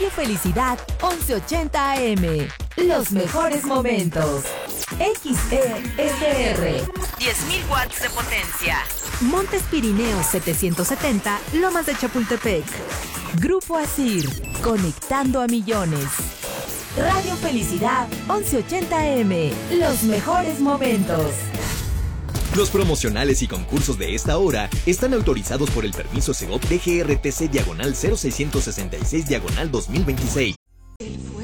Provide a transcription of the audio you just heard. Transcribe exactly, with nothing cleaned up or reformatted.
Felicidad once ochenta A M. Los mejores momentos. X E S R. diez mil watts de potencia. Montes Pirineos setecientos setenta, Lomas de Chapultepec. Grupo Asir, conectando a millones. Radio Felicidad once ochenta A M. Los mejores momentos. Los promocionales y concursos de esta hora están autorizados por el permiso Segov D G R T C diagonal cero seiscientos sesenta y seis diagonal dos mil veintiséis.